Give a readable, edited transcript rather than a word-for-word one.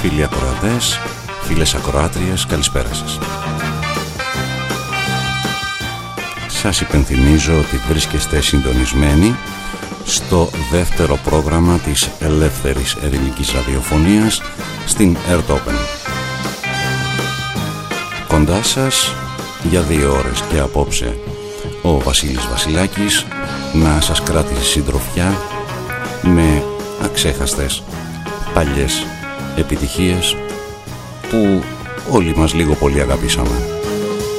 Φίλοι ακροατές, φίλες ακροάτριες, καλησπέρα σας. Σας υπενθυμίζω ότι βρίσκεστε συντονισμένοι στο δεύτερο πρόγραμμα της ελεύθερης ελληνικής ραδιοφωνίας στην Earth Open. Κοντά σας για 2 ώρες και απόψε ο Βασίλης Βασιλάκης να σας κράτησε συντροφιά με αξέχαστες παλιές επιτυχίες που όλοι μας λίγο πολύ αγαπήσαμε.